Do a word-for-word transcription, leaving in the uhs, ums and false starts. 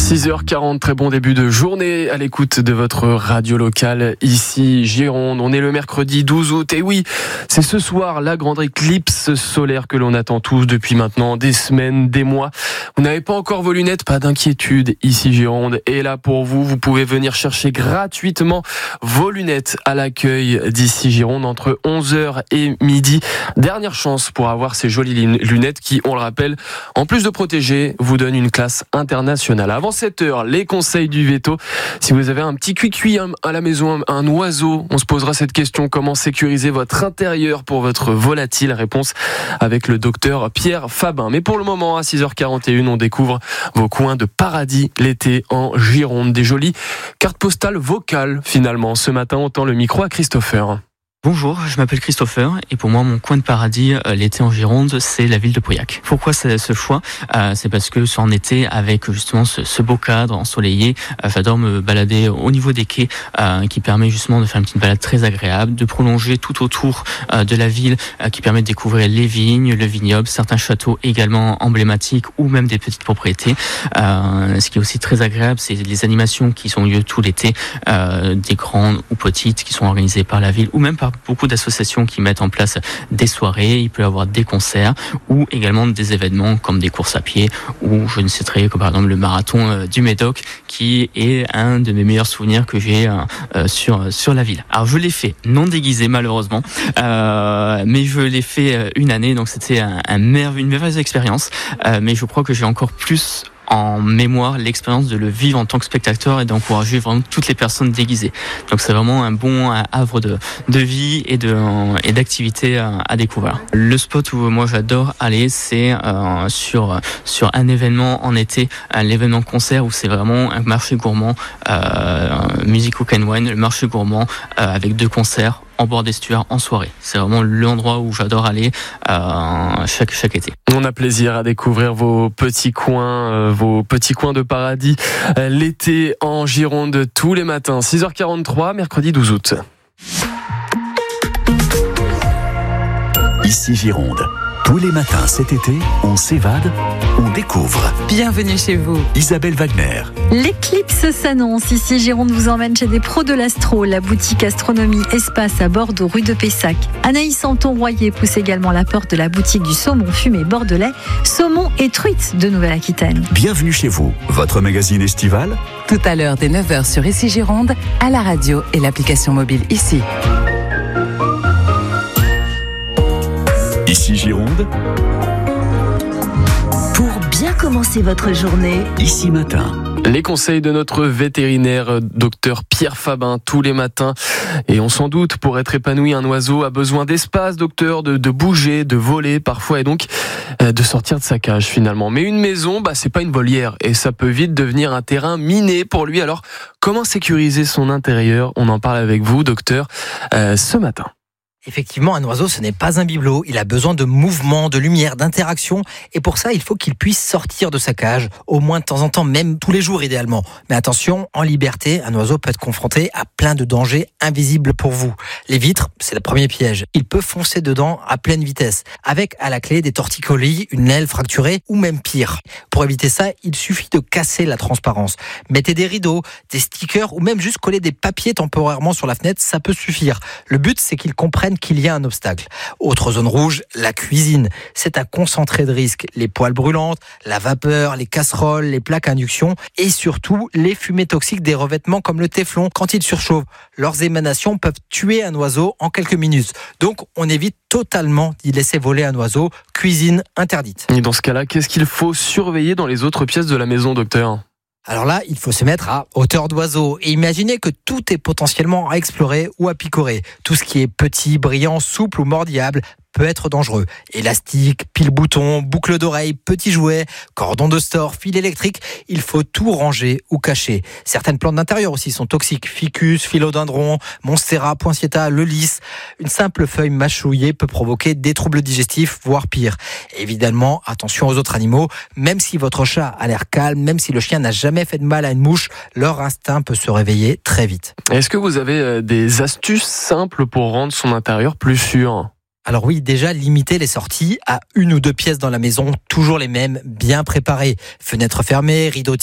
six heures quarante, très bon début de journée à l'écoute de votre radio locale, ici Gironde. On est le mercredi douze août et oui, c'est ce soir la grande éclipse solaire que l'on attend tous depuis maintenant des semaines, des mois. Vous n'avez pas encore vos lunettes, pas d'inquiétude, ici Gironde est là pour vous. Vous pouvez venir chercher gratuitement vos lunettes à l'accueil d'ici Gironde entre onze heures et midi. Dernière chance pour avoir ces jolies lunettes qui, on le rappelle, en plus de protéger, vous donnent une classe internationale. Avant sept heures, les conseils du veto. Si vous avez un petit cuicui à la maison, un oiseau, on se posera cette question: comment sécuriser votre intérieur pour votre volatile? Réponse avec le docteur Pierre Fabin. Mais pour le moment, à six heures quarante et une, on découvre vos coins de paradis l'été en Gironde. Des jolies cartes postales vocales, finalement. Ce matin, on tend le micro à Christopher. Bonjour, je m'appelle Christopher et pour moi mon coin de paradis euh, l'été en Gironde, c'est la ville de Pauillac. Pourquoi c'est ce choix? euh, C'est parce que en été, avec justement ce, ce beau cadre ensoleillé, euh, j'adore me balader au niveau des quais, euh, qui permet justement de faire une petite balade très agréable, de prolonger tout autour euh, de la ville, euh, qui permet de découvrir les vignes, le vignoble, certains châteaux également emblématiques ou même des petites propriétés. Euh, ce qui est aussi très agréable, c'est les animations qui ont lieu tout l'été, euh, des grandes ou petites, qui sont organisées par la ville ou même par beaucoup d'associations qui mettent en place des soirées. Il peut y avoir des concerts ou également des événements comme des courses à pied ou je ne citerai que par exemple le marathon du Médoc qui est un de mes meilleurs souvenirs que j'ai euh, sur, sur la ville. Alors je l'ai fait non déguisé malheureusement, euh, mais je l'ai fait une année, donc c'était un, un merve, une merveilleuse expérience, euh, mais je crois que j'ai encore plus en mémoire l'expérience de le vivre en tant que spectateur et d'encourager vraiment toutes les personnes déguisées. Donc c'est vraiment un bon havre de, de vie et, de, et d'activité à, à découvrir. Le spot où moi j'adore aller, c'est euh, sur, sur un événement en été, un événement concert où c'est vraiment un marché gourmand, euh, Music Cook and Wine, le marché gourmand euh, avec deux concerts en bord d'estuaire en soirée. C'est vraiment l'endroit où j'adore aller euh, chaque, chaque été. On a plaisir à découvrir vos petits coins, euh, vos petits coins de paradis euh, l'été en Gironde tous les matins. six heures quarante-trois, mercredi douze août. Ici Gironde. Tous les matins cet été, on s'évade, on découvre. Bienvenue chez vous. Isabelle Wagner. L'éclipse s'annonce. Ici, Gironde vous emmène chez des pros de l'astro, la boutique Astronomie Espace à Bordeaux, rue de Pessac. Anaïs Santon-Royer pousse également la porte de la boutique du saumon fumé bordelais, saumon et truite de Nouvelle-Aquitaine. Bienvenue chez vous. Votre magazine estival. Tout à l'heure dès neuf heures sur Ici Gironde, à la radio et l'application mobile Ici. Ici Gironde. Pour bien commencer votre journée, Ici Matin. Les conseils de notre vétérinaire, docteur Pierre Fabin, tous les matins. Et on s'en doute, pour être épanoui, un oiseau a besoin d'espace, docteur, de, de bouger, de voler parfois, et donc euh, de sortir de sa cage finalement. Mais une maison, bah, c'est pas une volière, et ça peut vite devenir un terrain miné pour lui. Alors, comment sécuriser son intérieur? On en parle avec vous, docteur, euh, ce matin. Effectivement, un oiseau, ce n'est pas un bibelot. Il a besoin de mouvement, de lumière, d'interaction. Et pour ça, il faut qu'il puisse sortir de sa cage, au moins de temps en temps, même tous les jours idéalement. Mais attention, en liberté, un oiseau peut être confronté à plein de dangers invisibles pour vous. Les vitres, c'est le premier piège. Il peut foncer dedans à pleine vitesse, avec à la clé des torticolis, une aile fracturée ou même pire. Pour éviter ça, il suffit de casser la transparence. Mettez des rideaux, des stickers ou même juste coller des papiers temporairement sur la fenêtre, ça peut suffire. Le but, c'est qu'il comprenne qu'il y a un obstacle. Autre zone rouge, la cuisine. C'est un concentré de risques. Les poêles brûlantes, la vapeur, les casseroles, les plaques à induction et surtout les fumées toxiques des revêtements comme le téflon quand ils surchauffent. Leurs émanations peuvent tuer un oiseau en quelques minutes. Donc on évite totalement d'y laisser voler un oiseau. Cuisine interdite. Et dans ce cas-là, qu'est-ce qu'il faut surveiller dans les autres pièces de la maison, docteur ? Alors là, il faut se mettre à hauteur d'oiseau et imaginer que tout est potentiellement à explorer ou à picorer. Tout ce qui est petit, brillant, souple ou mordillable peut être dangereux. Élastique, pile-bouton, boucle d'oreille, petits jouets, cordon de store, fil électrique, il faut tout ranger ou cacher. Certaines plantes d'intérieur aussi sont toxiques. Ficus, philodendron, monstera, poinsettia, le lys. Une simple feuille mâchouillée peut provoquer des troubles digestifs, voire pire. Évidemment, attention aux autres animaux. Même si votre chat a l'air calme, même si le chien n'a jamais fait de mal à une mouche, leur instinct peut se réveiller très vite. Est-ce que vous avez des astuces simples pour rendre son intérieur plus sûr ? Alors oui, déjà, limiter les sorties à une ou deux pièces dans la maison, toujours les mêmes, bien préparées. Fenêtres fermées, rideaux